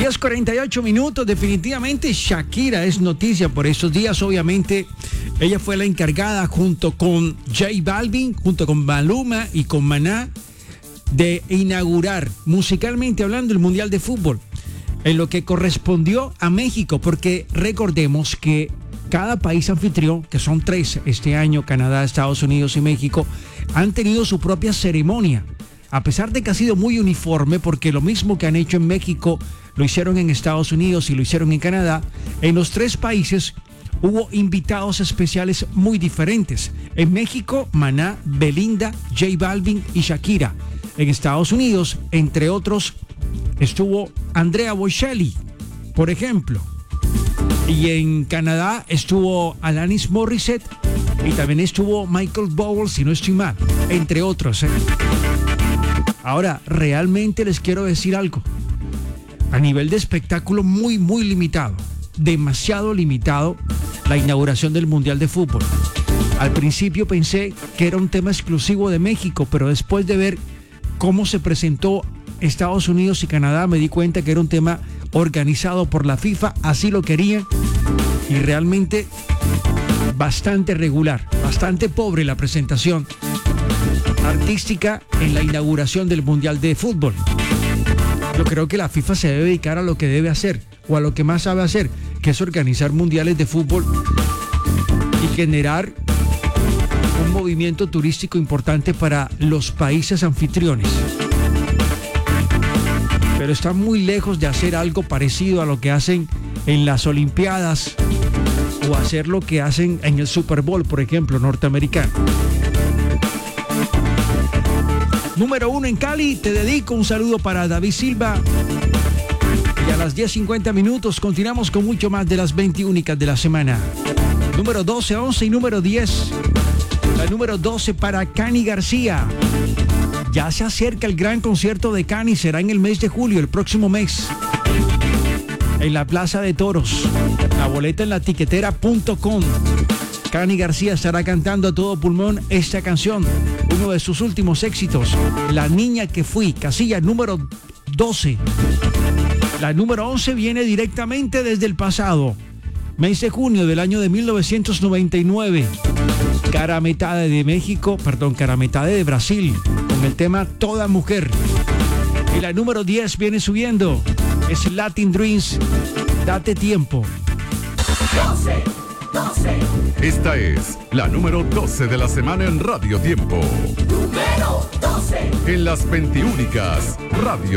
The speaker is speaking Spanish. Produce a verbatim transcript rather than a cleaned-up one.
diez cuarenta y ocho minutos. Definitivamente Shakira es noticia por estos días. Obviamente ella fue la encargada junto con J Balvin, junto con Maluma y con Maná, de inaugurar, musicalmente hablando, el Mundial de Fútbol, en lo que correspondió a México, porque recordemos que cada país anfitrión, que son tres este año, Canadá, Estados Unidos y México, han tenido su propia ceremonia, a pesar de que ha sido muy uniforme, porque lo mismo que han hecho en México, lo hicieron en Estados Unidos y lo hicieron en Canadá. En los tres países hubo invitados especiales muy diferentes. En México, Maná, Belinda, J Balvin y Shakira. En Estados Unidos, entre otros, estuvo Andrea Bocelli, por ejemplo. Y en Canadá estuvo Alanis Morissette y también estuvo Michael Bublé, si no estoy mal, entre otros. ¿eh? Ahora, realmente les quiero decir algo. A nivel de espectáculo, muy, muy limitado. Demasiado limitado la inauguración del Mundial de Fútbol. Al principio pensé que era un tema exclusivo de México, pero después de ver cómo se presentó Estados Unidos y Canadá, me di cuenta que era un tema organizado por la FIFA, así lo querían, y realmente bastante regular, bastante pobre la presentación artística en la inauguración del Mundial de Fútbol. Yo creo que la FIFA se debe dedicar a lo que debe hacer, o a lo que más sabe hacer, que es organizar mundiales de fútbol y generar un movimiento turístico importante para los países anfitriones. Pero está muy lejos de hacer algo parecido a lo que hacen en las Olimpiadas o hacer lo que hacen en el Super Bowl, por ejemplo, norteamericano. Número uno en Cali, te dedico un saludo para David Silva. Y a las diez cincuenta minutos continuamos con mucho más de las veinte únicas de la semana. Número doce, once y número diez. La número doce para Cani García. Ya se acerca el gran concierto de Cani, será en el mes de julio, el próximo mes, en la Plaza de Toros. La boleta en la tiquetera punto com. Cani García estará cantando a todo pulmón esta canción, uno de sus últimos éxitos, La Niña que Fui, casilla número doce. La número once viene directamente desde el pasado, mes de junio del año de mil novecientos noventa y nueve. Cara Metade de México, perdón, Cara Metade de Brasil, con el tema Toda Mujer. Y la número diez viene subiendo, es Latin Dreams, Date Tiempo. doce, doce. Esta es la número doce de la semana en Radio Tiempo. Número doce. En las veintiúnicas, Radio